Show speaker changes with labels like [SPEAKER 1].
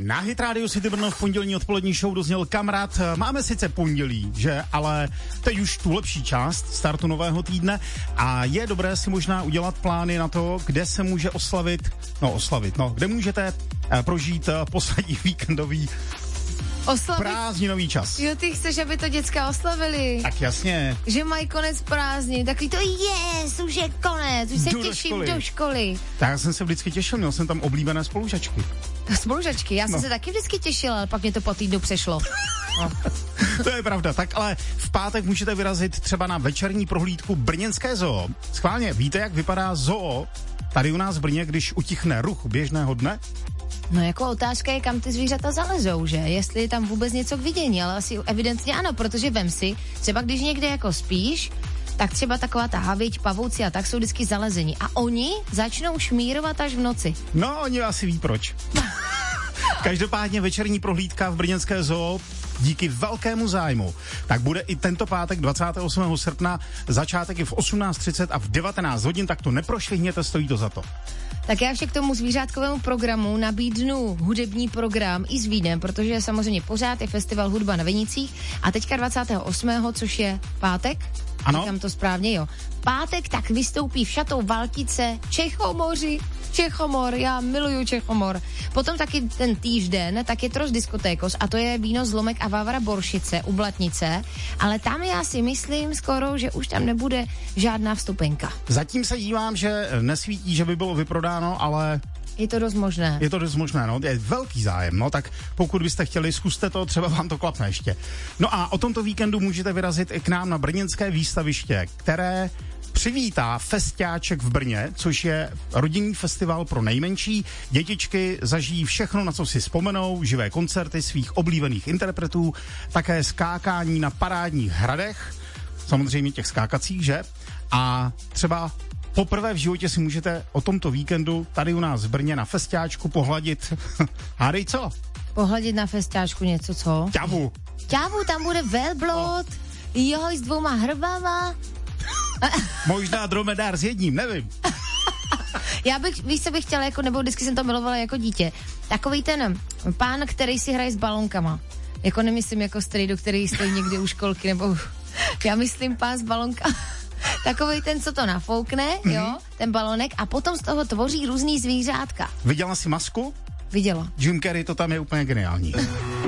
[SPEAKER 1] Na Hit Radio City Brno v pondělní odpolední show dozněl Kamarád. Máme sice pondělí, že, ale teď už tu lepší část startu nového týdne a je dobré si možná udělat plány na to, kde se může oslavit, kde můžete prožít poslední víkendový prázdninový čas.
[SPEAKER 2] Jo, ty chceš, aby to děcka oslavili.
[SPEAKER 1] Tak jasně.
[SPEAKER 2] Že mají konec prázdnin, takový to už je konec, už se těším do školy.
[SPEAKER 1] Tak já jsem se vždycky těšil, měl jsem tam oblíbené spolužačky.
[SPEAKER 2] Spolužačky, já jsem se taky vždycky těšila, ale pak mě to po týdnu přešlo. No.
[SPEAKER 1] To je pravda, tak ale v pátek můžete vyrazit třeba na večerní prohlídku brněnské zoo. Schválně, víte, jak vypadá zoo tady u nás v Brně, když utichne ruch běžného dne?
[SPEAKER 2] No jako otázka je, kam ty zvířata zalezou, že? Jestli je tam vůbec něco k vidění, ale asi evidentně ano, protože vem si, třeba když někde jako spíš, tak třeba taková ta havěť, pavouci a tak jsou vždycky zalezení. A oni začnou šmírovat až v noci.
[SPEAKER 1] No, oni asi ví proč. Každopádně večerní prohlídka v brněnské zoo díky velkému zájmu. Tak bude i tento pátek 28. srpna, začátek je v 18:30 a v 19 hodin, tak to neprošvihněte, stojí to za to.
[SPEAKER 2] Tak já ještě k tomu zvířátkovému programu nabídnu hudební program i s vínem, protože samozřejmě pořád je festival Hudba na Vinicích a teďka 28., což je pátek.
[SPEAKER 1] Ano.
[SPEAKER 2] Říkám to správně, jo. Pátek tak vystoupí v Šatou Valtice Čechomor, já miluju Čechomor. Potom taky ten týžden, tak je Trost diskotékos a to je Víno Zlomek a Vávra Boršice u Blatnice, ale tam já si myslím skoro, že už tam nebude žádná vstupenka.
[SPEAKER 1] Zatím se dívám, že nesvítí, že by bylo vyprodáno, ale...
[SPEAKER 2] Je to dost možné.
[SPEAKER 1] Je to dost možné, no, je velký zájem, no, tak pokud byste chtěli, zkuste to, třeba vám to klapne ještě. No a o tomto víkendu můžete vyrazit i k nám na brněnské výstaviště, které přivítá Festiáček v Brně, což je rodinný festival pro nejmenší. Dětičky zažijí všechno, na co si vzpomenou, živé koncerty svých oblíbených interpretů, také skákání na parádních hradech, samozřejmě těch skákacích, že? A třeba poprvé v životě si můžete o tomto víkendu tady u nás v Brně na Festiáčku pohladit, hádej co?
[SPEAKER 2] Pohladit na Festiáčku něco, co?
[SPEAKER 1] Ťavu,
[SPEAKER 2] tam bude velblot, jo, s 2 hrbama.
[SPEAKER 1] Možná dromedár s jedním, nevím.
[SPEAKER 2] Víš, co bych chtěla, jako, nebo vždycky jsem to milovala jako dítě. Takový ten pán, který si hraje s balonkama. Jako nemyslím jako strejdo, který stojí někdy u školky, nebo já myslím pán s balonkama. Takovej ten, co to nafoukne, jo, ten balonek a potom z toho tvoří různý zvířátka.
[SPEAKER 1] Viděla jsi Masku?
[SPEAKER 2] Viděla.
[SPEAKER 1] Jim Carrey, to tam je úplně geniální.